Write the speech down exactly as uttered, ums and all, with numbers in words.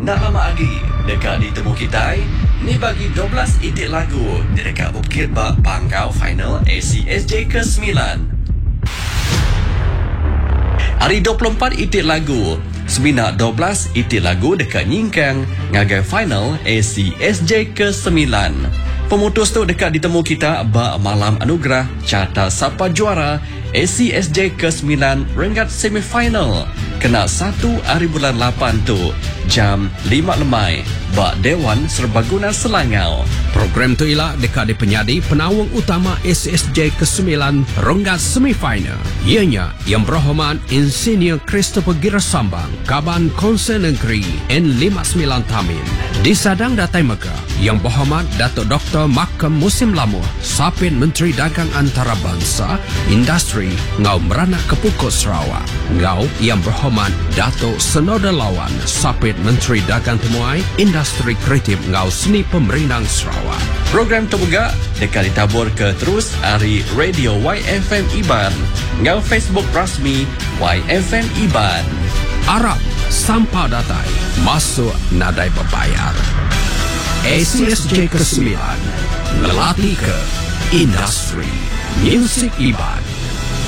Nak lama lagi dekat ditemu kita ni bagi dua belas itik lagu di dekat Bukit Bak Pangkau final A C S J ke sembilan. Hari dua puluh empat itik lagu Semina dua belas itik lagu dekat Nyingkang ngagai final A C S J ke sembilan. Pemutus tu dekat ditemu kita bak malam anugerah carta siapa juara A C S J ke sembilan rengat semifinal kena satu hari bulan lapan tu jam lima lemai bak Dewan Serbaguna Selangau. Program tu ialah dekat di penyadi penawang utama A C S J ke sembilan rengat semifinal. Ianya yang berhormat Insinyur Christopher Girasambang Kaban Konsen Negeri N lima puluh sembilan Tamin. Disadang Datai Mega yang berhormat Datuk Doktor Makam Musim Lamuh Sapin Menteri Dagang Antarabangsa Industri Ngau Merana Kepukut Sarawak. Ngau yang berhormat Datuk Senoda Lawan Sapin Menteri Dagang Temuai Industri Kreatif Ngau Seni Pemerintah Sarawak. Program terbuka dekat ditabur ke terus hari Radio Y F M Iban ngau Facebook rasmi Y F M Iban. Arab sampah datai masuk nadai berbayar. A C S J ke sembilan melatih ke industri musik Iban.